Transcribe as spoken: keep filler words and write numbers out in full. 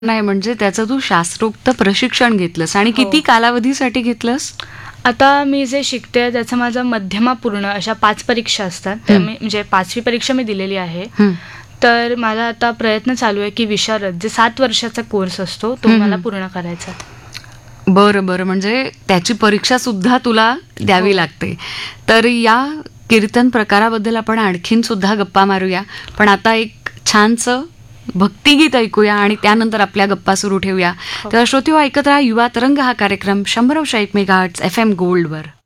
नाही म्हणजे त्याचं तू शास्त्रोक्त प्रशिक्षण घेतलंस आणि किती हो. कालावधीसाठी घेतलंस? आता मी जे शिकते त्याचा माझा मध्यमा पूर्ण अशा पाच परीक्षा असतात त्या हं. मी म्हणजे पाचवी परीक्षा मी दिलेली आहे. हं. तर मला आता प्रयत्न चालू आहे की विशारद जे सात वर्षाचा कोर्स असतो तो हं, मला हं. पूर्ण करायचा. बरं बरं म्हणजे त्याची परीक्षा सुद्धा तुला द्यावी हो. लागते. तर या कीर्तन प्रकाराबद्दल आपण आणखीन सुद्धा गप्पा मारूया, पण आता एक छानसं भक्तिगीत ऐकूया आणि त्यानंतर आपल्या गप्पा सुरू ठेवूया. हो. तर श्रोतेहो, ऐकत राहा युवा तरंग हा कार्यक्रम शंभर अंश एक मेगाहर्ट्झ एफ एम गोल्डवर.